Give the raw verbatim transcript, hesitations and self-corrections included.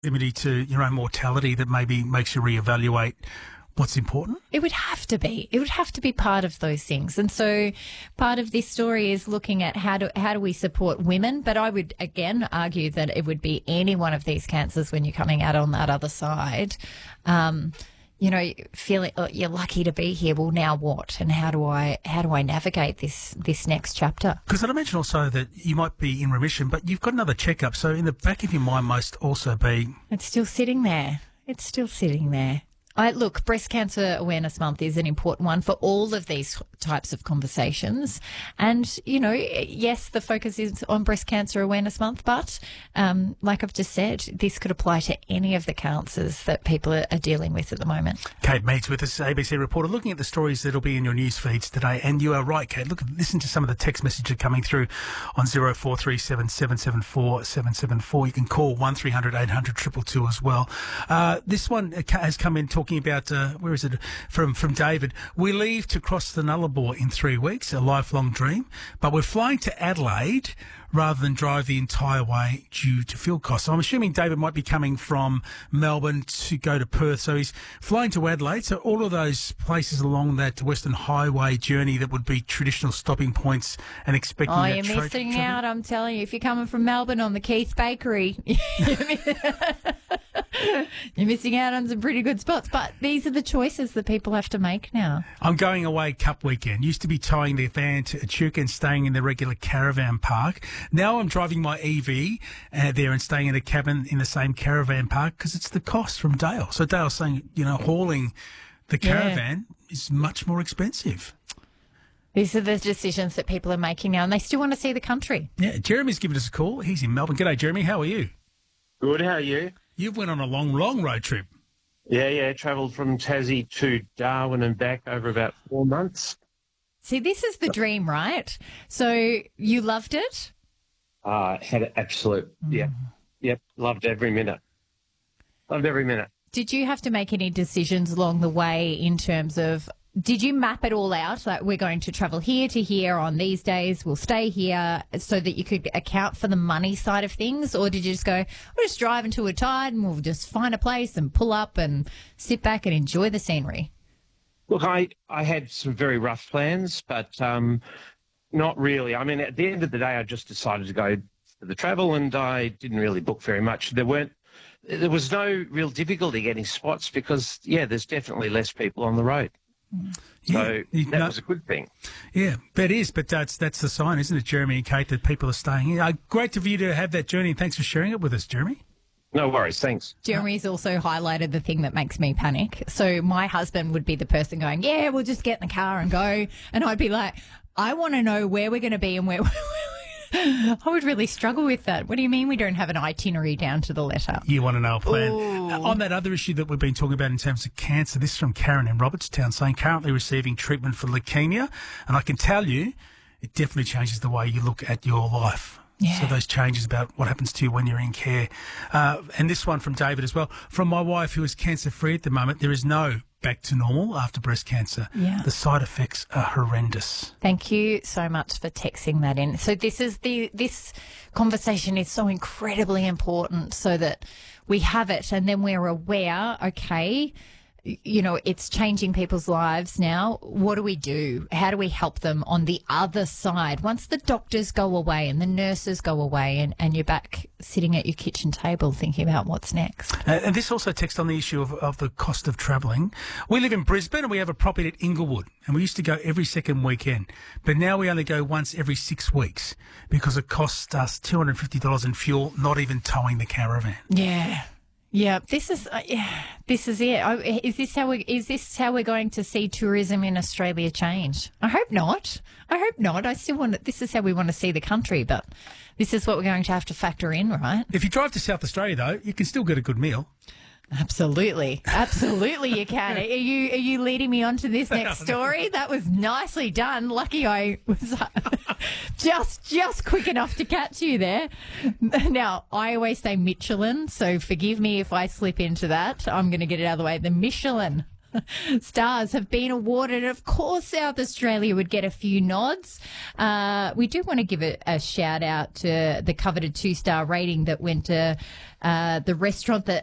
proximity to your own mortality that maybe makes you reevaluate what's important? It would have to be. It would have to be part of those things. And so part of this story is looking at how do how do we support women. But I would, again, argue that it would be any one of these cancers when you're coming out on that other side. Um, you know, feeling oh, you're lucky to be here. Well, now what? And how do I how do I navigate this this next chapter? Because I'd mention also that you might be in remission, but you've got another checkup. So in the back of your mind must also be... It's still sitting there. It's still sitting there. I, look, Breast Cancer Awareness Month is an important one for all of these types of conversations. And, you know, yes, the focus is on Breast Cancer Awareness Month, but um, like I've just said, this could apply to any of the cancers that people are, are dealing with at the moment. Kate Meads with us, A B C reporter, looking at the stories that will be in your news feeds today. And you are right, Kate. Look, listen to some of the text messages coming through on zero four three seven, seven seven four, seven seven four. You can call one three hundred, eight hundred, two two two as well. Uh, this one has come in talking about, uh, where is it, from, from David. We leave to cross the Nullarbor in three weeks, a lifelong dream, but we're flying to Adelaide rather than drive the entire way due to fuel costs. So I'm assuming David might be coming from Melbourne to go to Perth, so he's flying to Adelaide. So all of those places along that Western Highway journey that would be traditional stopping points and expecting Oh, that you're tra- missing tra- out, I'm telling you. If you're coming from Melbourne on the Keith Bakery, you're missing out on some pretty good spots. But these are the choices that people have to make now. I'm going away Cup weekend. Used to be towing the van to Echuca and staying in the regular caravan park. Now I'm driving my E V uh, there and staying in a cabin in the same caravan park because it's the cost from Dale. So Dale's saying, you know, hauling the caravan yeah. is much more expensive. These are the decisions that people are making now, and they still want to see the country. Yeah, Jeremy's given us a call. He's in Melbourne. G'day, Jeremy. How are you? Good. How are you? You've went on a long, long road trip. Yeah, yeah. Travelled from Tassie to Darwin and back over about four months. See, this is the dream, right? So you loved it? Uh, had an absolute, mm. yeah, yep, loved every minute. Loved every minute. Did you have to make any decisions along the way in terms of, did you map it all out? Like, we're going to travel here to here on these days, we'll stay here, so that you could account for the money side of things? Or did you just go, we'll just drive until we're tired and we'll just find a place and pull up and sit back and enjoy the scenery? Look, I, I had some very rough plans, but um, not really. I mean, at the end of the day, I just decided to go for the travel, and I didn't really book very much. There weren't, there was no real difficulty getting spots because, yeah, there's definitely less people on the road. Yeah, so you, that no, was a good thing. Yeah, that is, but that's that's the sign, isn't it, Jeremy and Kate, that people are staying here. Uh, great of you to have that journey, and thanks for sharing it with us, Jeremy. No worries, thanks. Jeremy's also highlighted the thing that makes me panic. So my husband would be the person going, yeah, we'll just get in the car and go. And I'd be like, I want to know where we're going to be and where I would really struggle with that. What do you mean we don't have an itinerary down to the letter? You want to know a plan. Uh, on that other issue that we've been talking about in terms of cancer, this is from Karen in Robertstown saying currently receiving treatment for leukemia. And I can tell you, it definitely changes the way you look at your life. Yeah. So those changes about what happens to you when you're in care. Uh, and this one from David as well. From my wife, who is cancer-free at the moment, there is no back to normal after breast cancer. Yeah. The side effects are horrendous. Thank you so much for texting that in. So this is the this conversation is so incredibly important so that we have it and then we're aware, okay, you know, it's changing people's lives now. What do we do? How do we help them on the other side? Once the doctors go away and the nurses go away and, and you're back sitting at your kitchen table thinking about what's next. Uh, and this also texts on the issue of, of the cost of travelling. We live in Brisbane and we have a property at Inglewood and we used to go every second weekend. But now we only go once every six weeks because it costs us two hundred fifty dollars in fuel, not even towing the caravan. Yeah. Yeah, this is uh, yeah, this is it. I, is this how we is this how we're going to see tourism in Australia change? I hope not. I hope not. I still want. This is how we want to see the country, but this is what we're going to have to factor in, right? If you drive to South Australia, though, you can still get a good meal. Absolutely, absolutely, you can. Are you are you leading me on to this next story? That was nicely done. Lucky I was just just quick enough to catch you there. Now I always say Michelin, so forgive me if I slip into that. I'm going to get it out of the way. The Michelin stars have been awarded. Of course, South Australia would get a few nods. Uh, we do want to give a, a shout out to the coveted two-star rating that went to uh, the restaurant that